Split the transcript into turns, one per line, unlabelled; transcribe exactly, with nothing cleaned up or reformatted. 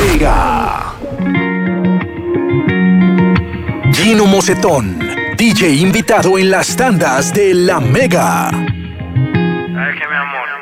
Mega. Gino Mocetón, D J invitado en las tandas de La Mega.
¿Sabes qué, mi amor?